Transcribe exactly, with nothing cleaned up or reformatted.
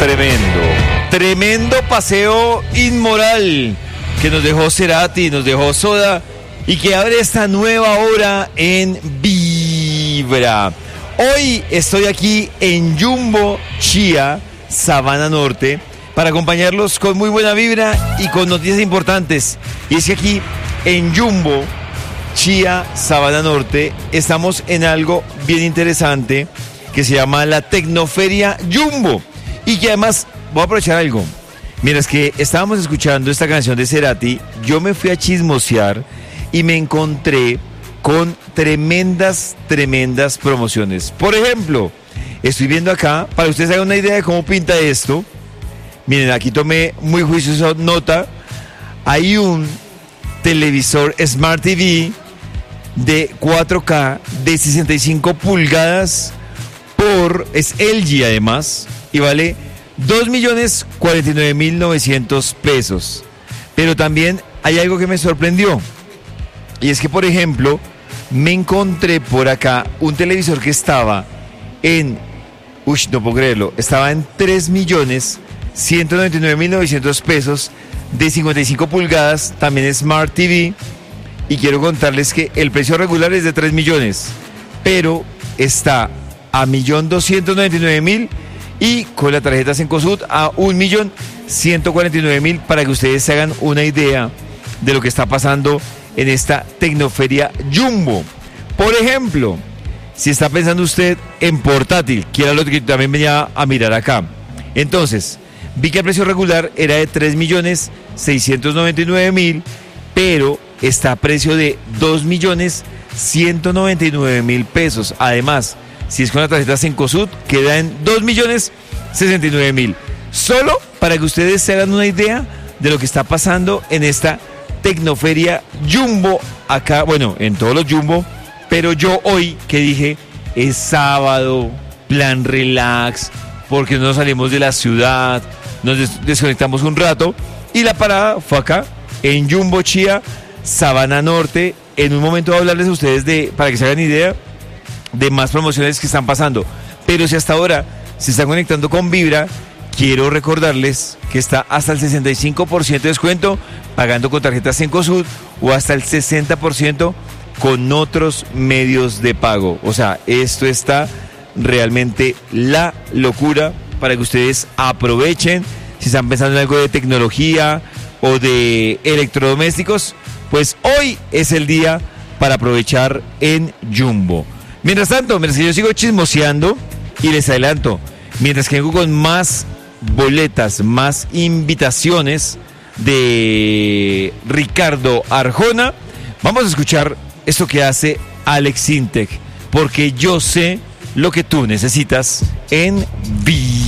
tremendo, tremendo paseo inmoral que nos dejó Cerati, nos dejó Soda y que abre esta nueva hora en Vibra. Hoy estoy aquí en Jumbo, Chía, Sabana Norte, para acompañarlos con muy buena vibra y con noticias importantes. Y es que aquí en Jumbo, Chía, Sabana Norte, estamos en algo bien interesante que se llama la Tecnoferia Jumbo. Y que además, voy a aprovechar algo. Mientras que estábamos escuchando esta canción de Cerati, yo me fui a chismosear y me encontré con tremendas, tremendas promociones. Por ejemplo, estoy viendo acá, para que ustedes hagan una idea de cómo pinta esto. Miren, aquí tomé muy juiciosa nota. Hay un televisor Smart T V de cuatro K de sesenta y cinco pulgadas por, es L G además, y vale dos millones cuarenta y nueve mil novecientos pesos. Pero también hay algo que me sorprendió. Y es que, por ejemplo, me encontré por acá un televisor que estaba en, uy, no puedo creerlo, estaba en tres millones ciento noventa y nueve mil novecientos pesos de cincuenta y cinco pulgadas, también Smart T V. Y quiero contarles que el precio regular es de tres millones, pero está a un millón doscientos noventa y nueve mil y con la tarjeta Cencosud a un millón ciento cuarenta y nueve mil, para que ustedes se hagan una idea de lo que está pasando en esta Tecnoferia Jumbo. Por ejemplo, si está pensando usted en portátil, que era lo que también venía a mirar acá, entonces vi que el precio regular era de tres millones seiscientos noventa y nueve mil, pero está a precio de dos millones ciento noventa y nueve mil pesos. Además, si es con la tarjeta Cencosud, queda en dos millones sesenta y nueve mil. Solo para que ustedes se hagan una idea de lo que está pasando en esta Tecnoferia Jumbo acá, bueno, en todos los Jumbo, pero yo hoy que dije, es sábado, plan relax, porque no nos salimos de la ciudad, nos des- desconectamos un rato, y la parada fue acá, en Jumbo, Chía, Sabana Norte. En un momento voy a hablarles a ustedes de, para que se hagan idea, de más promociones que están pasando. Pero si hasta ahora se están conectando con Vibra, quiero recordarles que está hasta el sesenta y cinco por ciento de descuento pagando con tarjeta Cencosud o hasta el sesenta por ciento con otros medios de pago. O sea, esto está realmente la locura para que ustedes aprovechen. Si están pensando en algo de tecnología o de electrodomésticos, pues hoy es el día para aprovechar en Jumbo. Mientras tanto, mientras que yo sigo chismoseando, y les adelanto, mientras que vengo con más boletas, más invitaciones de Ricardo Arjona, vamos a escuchar esto que hace Alex Sintek, porque yo sé lo que tú necesitas en Vibra.